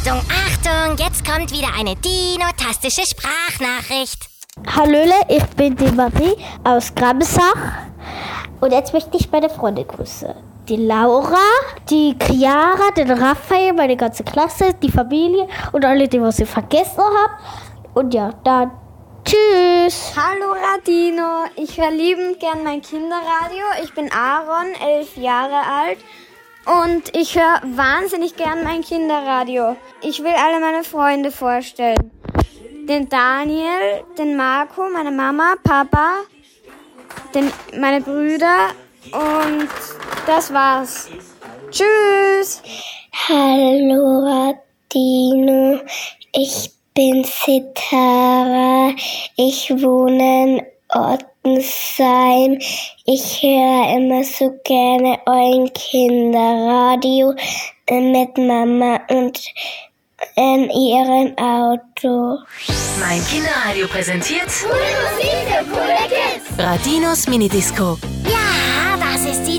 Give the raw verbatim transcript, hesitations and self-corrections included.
Achtung, Achtung, jetzt kommt wieder eine dinotastische Sprachnachricht. Hallöle, ich bin die Marie aus Gramsach und jetzt möchte ich meine Freunde grüßen. Die Laura, die Chiara, den Raphael, meine ganze Klasse, die Familie und alle, die was ich vergessen habe. Und ja, dann tschüss. Hallo Radino, ich höre liebend gern mein Kinderradio. Ich bin Aaron, elf Jahre alt und ich höre wahnsinnig gern mein Kinderradio. Ich will alle meine Freunde vorstellen. Den Daniel, den Marco, meine Mama, Papa, den, meine Brüder und das war's. Tschüss. Hallo Radino, ich bin Sitara, ich wohne in Ottensheim. Ich höre immer so gerne euer Kinderradio mit Mama und in ihrem Auto. Mein Kinderradio präsentiert Coole Musik für coole Kids. Radinos Minidisco. Ja, das ist die